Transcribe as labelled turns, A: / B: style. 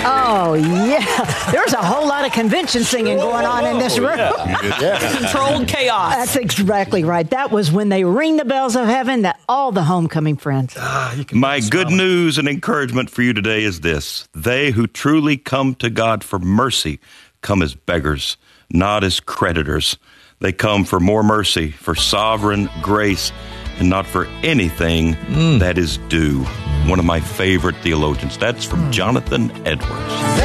A: Oh, yeah. There's a whole lot of convention singing going on in this room.
B: Yeah.
C: Controlled chaos.
A: That's exactly right. That was when they ring the bells of heaven, that all the homecoming friends.
D: My good news and encouragement for you today is this. They who truly come to God for mercy come as beggars, not as creditors. They come for more mercy, for sovereign grace, and not for anything that is due. One of my favorite theologians. That's from Jonathan Edwards.